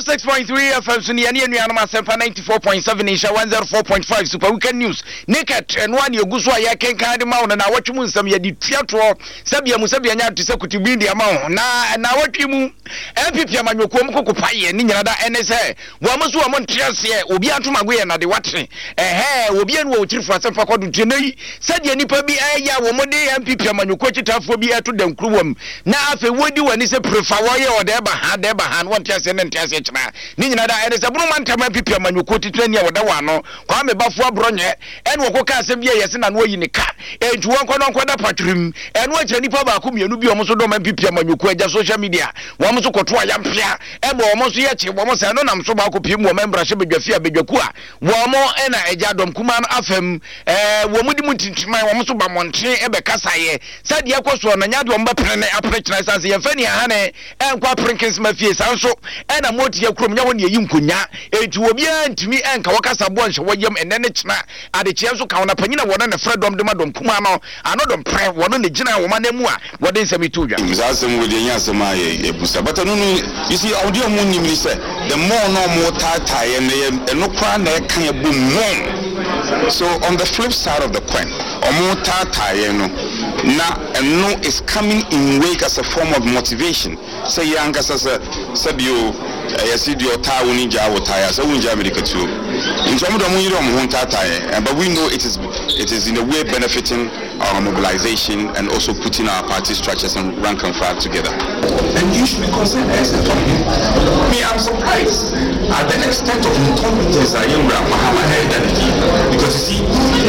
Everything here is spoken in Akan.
106.3 FM so ne nuanom asempa 94.7 insha 104.5 super weekend news naked and one yoguso ya kenkan de ma na watwemu nsam ya di tiato sabia mu sabia nya to sekuti di ama na watwemu MPP amanyokuo mkokopa ye ni nyina da NSA wo amoso wo ntiase obi antomago ye na de watre obi anu wo tirifu asempa kodu tenei sadia nipa bi aya wo mode MPP amanyokuo kitafo bi eto dankru wam na afi wodi wani se prefer wo ye ode ba ha won tiase ne tiase china ni nyina da NSA bunu mantama MPP amanyokuo titani a woda wano kwa me bafo abronye ene wo koka asem bi yesi na no yi ne ka entu won kono nkoda patrim ene wo kire nipa ba ko mienu bi omo so do MPP amanyokuo aja social media wo so koto ayampia ebe omo so ye che wo se no nam so ba ko pim wo membra hye bedwafi abedwaku a wo mo ena eja dom kuma no afam wo mudi mutintima wo so ba monten ebe kasaye sade yakoso na nya de omba prene aprechina sanse ye fani ha ne enkwa prinkins mafie sanso ena moti ya krom nya wo ne yi nkonya enti obi antimi enka wakasa bo nhye woyem ene ne china ade kye so ka wona panyina wona ne fredom de madom kuma no anodom pre wono ne gina wo manemu a wode nsami tudwa mzasem wo de nya asema ye busa but no you see audio mo ni mi say the more no more tata ye no kwa na e kan bum so on the flip side of the coin omo tata ye no na no is coming in wake as a form of motivation say yanga sabio yasidio ta woni jawo ta ya so wonja america too nso mo do mo yiro mo tata ye but we know it is in a way benefiting our mobilization and also putting our party structures and rank and file together. And you should be concerned as a family. Me, I'm surprised at the extent of incompetence I am Muhammad Haidar, because you see,